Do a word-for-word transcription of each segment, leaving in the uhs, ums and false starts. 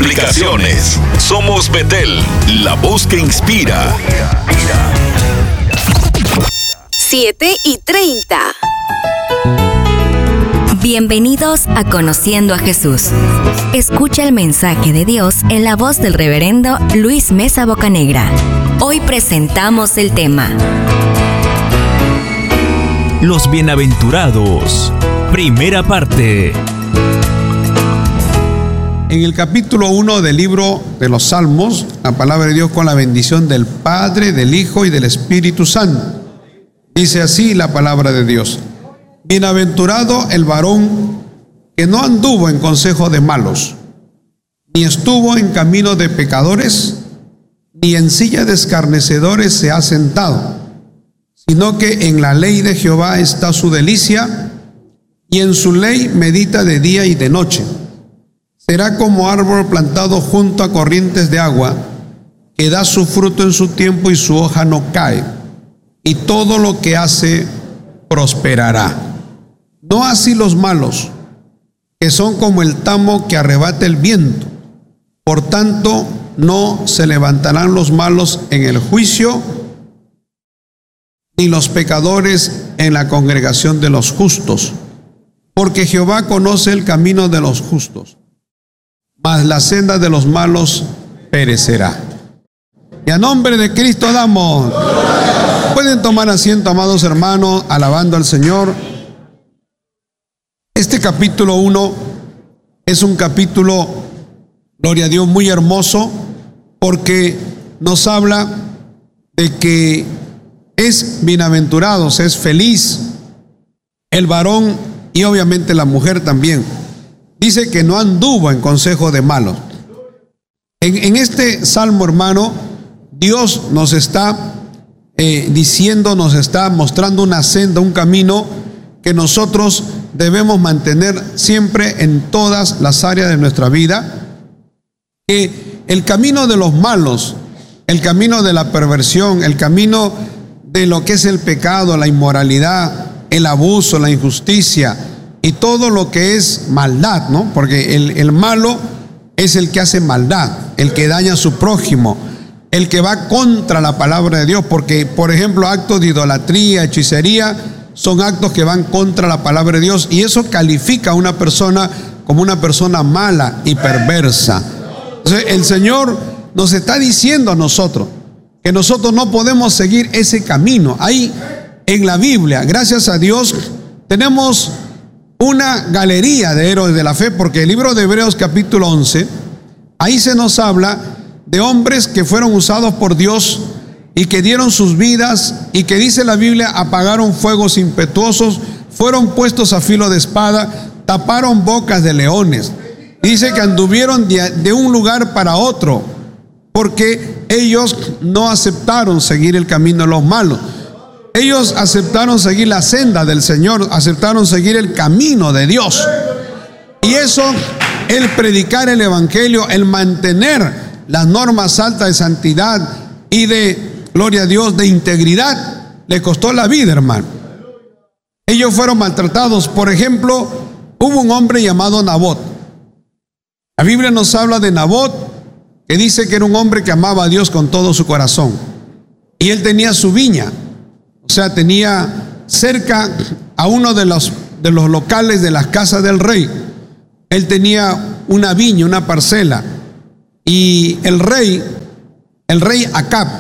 complicaciones. Somos Betel, la voz que inspira. siete y treinta. Bienvenidos a Conociendo a Jesús. Escucha el mensaje de Dios en la voz del reverendo Luis Mesa Bocanegra. Hoy presentamos el tema: Los bienaventurados. Primera parte. En el capítulo uno del libro de los Salmos, la palabra de Dios con la bendición del Padre, del Hijo y del Espíritu Santo. Dice así la palabra de Dios: Bienaventurado el varón que no anduvo en consejo de malos, ni estuvo en camino de pecadores, ni en silla de escarnecedores se ha sentado, sino que en la ley de Jehová está su delicia, y en su ley medita de día y de noche. Será como árbol plantado junto a corrientes de agua, que da su fruto en su tiempo y su hoja no cae, y todo lo que hace prosperará. No así los malos, que son como el tamo que arrebata el viento. Por tanto, no se levantarán los malos en el juicio, ni los pecadores en la congregación de los justos. Porque Jehová conoce el camino de los justos, mas la senda de los malos perecerá. Y a nombre de Cristo damos. Pueden tomar asiento, amados hermanos, alabando al Señor. Este capítulo uno es un capítulo, gloria a Dios, muy hermoso, porque nos habla de que es bienaventurados, es feliz el varón y obviamente la mujer también. Dice que no anduvo en consejo de malos. En, en este salmo, hermano, Dios nos está eh, diciendo, nos está mostrando una senda, un camino que nosotros debemos mantener siempre en todas las áreas de nuestra vida. Que el camino de los malos, el camino de la perversión, el camino de lo que es el pecado, la inmoralidad, el abuso, la injusticia y todo lo que es maldad, ¿no? Porque el, el malo es el que hace maldad, el que daña a su prójimo, el que va contra la palabra de Dios, porque, por ejemplo, actos de idolatría, hechicería, son actos que van contra la palabra de Dios, y eso califica a una persona como una persona mala y perversa. Entonces, el Señor nos está diciendo a nosotros que nosotros no podemos seguir ese camino. Ahí en la Biblia, gracias a Dios, tenemos una galería de héroes de la fe, porque el libro de Hebreos capítulo once, ahí se nos habla de hombres que fueron usados por Dios y que dieron sus vidas, y que dice la Biblia, apagaron fuegos impetuosos, fueron puestos a filo de espada, taparon bocas de leones. Dice que anduvieron de, de un lugar para otro, porque ellos no aceptaron seguir el camino de los malos. Ellos aceptaron seguir la senda del Señor, aceptaron seguir el camino de Dios. Y eso, el predicar el evangelio, el mantener las normas altas de santidad y de, gloria a Dios, de integridad, le costó la vida, hermano. Ellos fueron maltratados. Por ejemplo, hubo un hombre llamado Nabot. La Biblia nos habla de Nabot, que dice que era un hombre que amaba a Dios con todo su corazón. Y él tenía su viña. O sea, tenía cerca a uno de los, de los locales de las casas del rey. Él tenía una viña, una parcela. Y el rey, el rey Acab,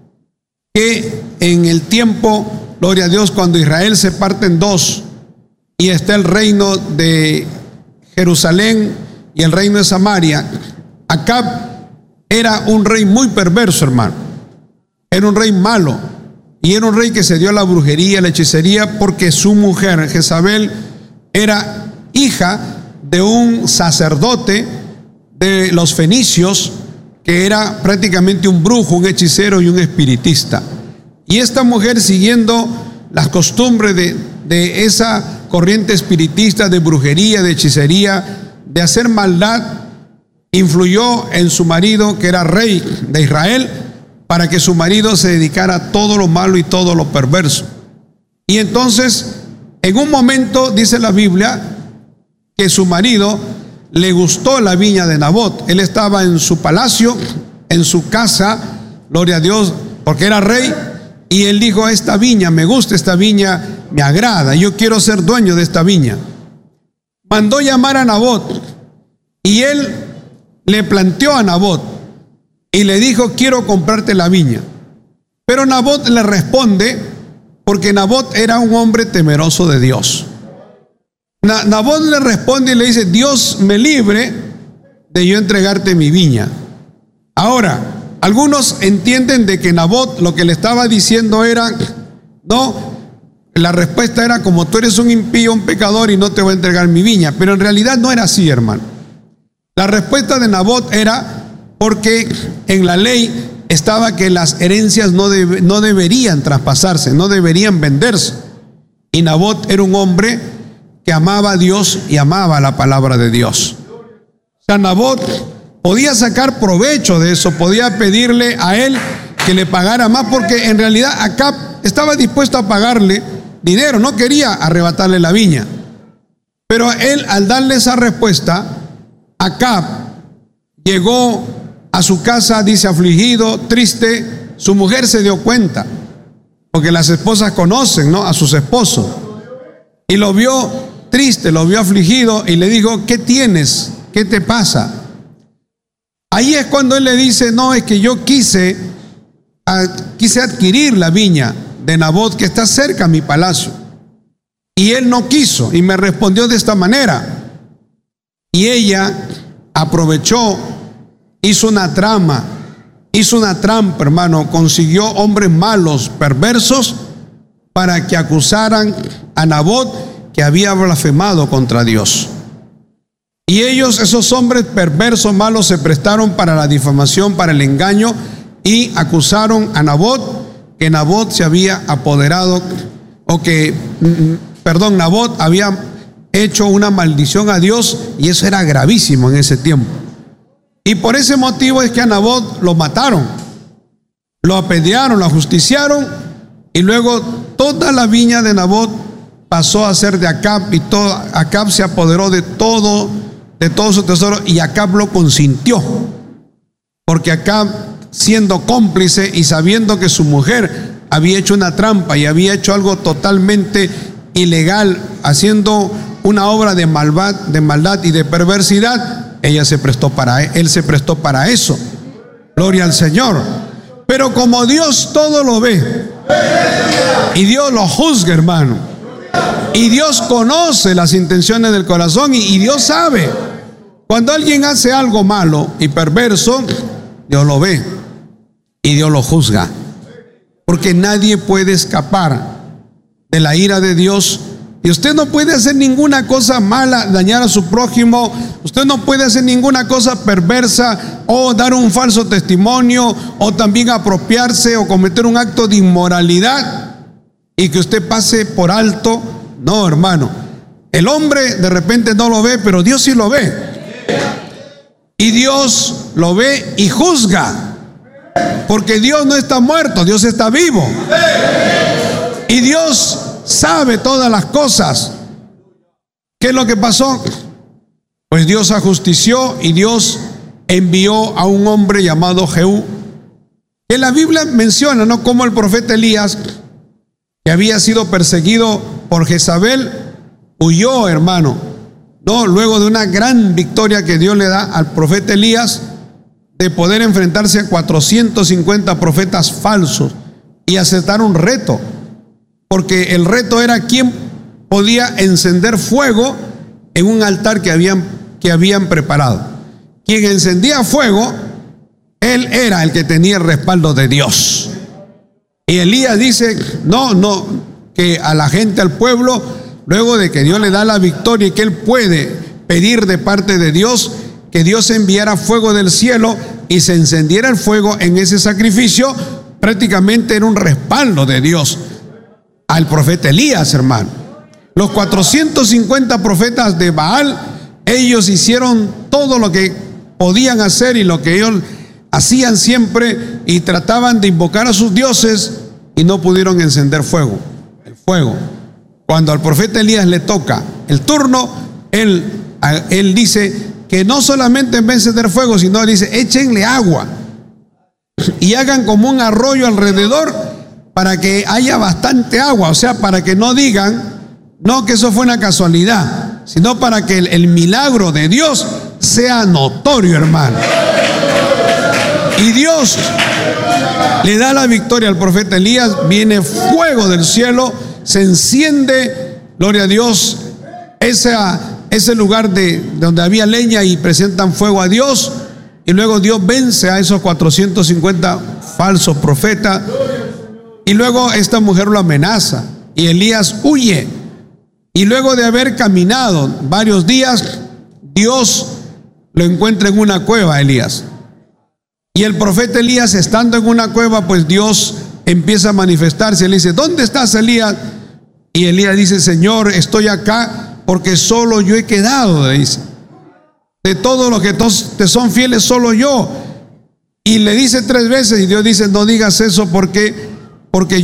que en el tiempo, gloria a Dios, cuando Israel se parte en dos y está el reino de Jerusalén y el reino de Samaria, Acab era un rey muy perverso, hermano. Era un rey malo. Y era un rey que se dio a la brujería, a la hechicería, porque su mujer, Jezabel, era hija de un sacerdote de los fenicios, que era prácticamente un brujo, un hechicero y un espiritista. Y esta mujer, siguiendo las costumbres de, de esa corriente espiritista, de brujería, de hechicería, de hacer maldad, influyó en su marido, que era rey de Israel, para que su marido se dedicara a todo lo malo y todo lo perverso. Y entonces, en un momento, dice la Biblia, que su marido le gustó la viña de Nabot. Él estaba en su palacio, en su casa, gloria a Dios, porque era rey, y él dijo: esta viña, me gusta esta viña, me agrada, yo quiero ser dueño de esta viña. Mandó llamar a Nabot, y él le planteó a Nabot, y le dijo: quiero comprarte la viña. Pero Nabot le responde, porque Nabot era un hombre temeroso de Dios. Nabot le responde y le dice: Dios me libre de yo entregarte mi viña. Ahora, algunos entienden de que Nabot lo que le estaba diciendo era: no, la respuesta era como tú eres un impío, un pecador, y no te voy a entregar mi viña. Pero en realidad no era así, hermano. La respuesta de Nabot era porque en la ley estaba que las herencias no, debe, no deberían traspasarse, no deberían venderse. Y Nabot era un hombre que amaba a Dios y amaba la palabra de Dios. O sea, Nabot podía sacar provecho de eso, podía pedirle a él que le pagara más, porque en realidad Acab estaba dispuesto a pagarle dinero, no quería arrebatarle la viña. Pero él, al darle esa respuesta, Acab llegó a su casa, dice, afligido, triste. Su mujer se dio cuenta, porque las esposas conocen, ¿no?, a sus esposos, y lo vio triste, lo vio afligido, y le dijo: ¿qué tienes? ¿Qué te pasa? Ahí es cuando él le dice: no, es que yo quise, a, quise adquirir la viña de Nabot que está cerca a mi palacio, y él no quiso, y me respondió de esta manera. Y ella aprovechó, hizo una trama, hizo una trampa, hermano, consiguió hombres malos, perversos, para que acusaran a Nabot que había blasfemado contra Dios. Y ellos, esos hombres perversos, malos, se prestaron para la difamación, para el engaño, y acusaron a Nabot que Nabot se había apoderado, o que, perdón, Nabot había hecho una maldición a Dios, y eso era gravísimo en ese tiempo. Y por ese motivo es que a Nabot lo mataron, lo apedrearon, lo ajusticiaron, y luego toda la viña de Nabot pasó a ser de Acab, y todo, Acab se apoderó de todo, de todo su tesoro, y Acab lo consintió, porque Acab, siendo cómplice y sabiendo que su mujer había hecho una trampa y había hecho algo totalmente ilegal, haciendo una obra de maldad, de maldad y de perversidad, ella se prestó para, él se prestó para eso. Gloria al Señor. Pero como Dios todo lo ve, y Dios lo juzga, hermano, y Dios conoce las intenciones del corazón, y, y Dios sabe cuando alguien hace algo malo y perverso, Dios lo ve y Dios lo juzga, porque nadie puede escapar de la ira de Dios. Y usted no puede hacer ninguna cosa mala, dañar a su prójimo. Usted no puede hacer ninguna cosa perversa, o dar un falso testimonio, o también apropiarse o cometer un acto de inmoralidad, y que usted pase por alto. No, hermano. El hombre de repente no lo ve, pero Dios sí lo ve. Y Dios lo ve y juzga, porque Dios no está muerto, Dios está vivo. Y Dios sabe todas las cosas. ¿Qué es lo que pasó? Pues Dios ajustició, y Dios envió a un hombre llamado Jehú, que la Biblia menciona, ¿no?, como el profeta Elías, que había sido perseguido por Jezabel, huyó, hermano, no, luego de una gran victoria que Dios le da al profeta Elías, de poder enfrentarse a cuatrocientos cincuenta profetas falsos y aceptar un reto. Porque el reto era quién podía encender fuego en un altar que habían, que habían preparado. Quien encendía fuego, él era el que tenía el respaldo de Dios. Y Elías dice: no, no, que a la gente, al pueblo, luego de que Dios le da la victoria y que él puede pedir de parte de Dios, que Dios enviara fuego del cielo y se encendiera el fuego en ese sacrificio, prácticamente era un respaldo de Dios al profeta Elías, hermano. Los cuatrocientos cincuenta profetas de Baal, ellos hicieron todo lo que podían hacer y lo que ellos hacían siempre, y trataban de invocar a sus dioses, y no pudieron encender fuego, el fuego. Cuando al profeta Elías le toca el turno, él, él dice que no solamente en vez de encender fuego, sino le dice, échenle agua y hagan como un arroyo alrededor para que haya bastante agua, o sea, para que no digan, no que eso fue una casualidad, sino para que el, el milagro de Dios sea notorio, hermano. Y Dios le da la victoria al profeta Elías, viene fuego del cielo, se enciende, gloria a Dios, esa, ese lugar de donde había leña y presentan fuego a Dios, y luego Dios vence a esos cuatrocientos cincuenta falsos profetas, y luego esta mujer lo amenaza, y Elías huye, y luego de haber caminado varios días, Dios lo encuentra en una cueva, Elías. Y el profeta Elías, estando en una cueva, pues Dios empieza a manifestarse. Él dice, ¿dónde estás, Elías? Y Elías dice, Señor, estoy acá porque solo yo he quedado, le dice. De todos los que te son fieles, solo yo. Y le dice tres veces, y Dios dice, no digas eso porque, porque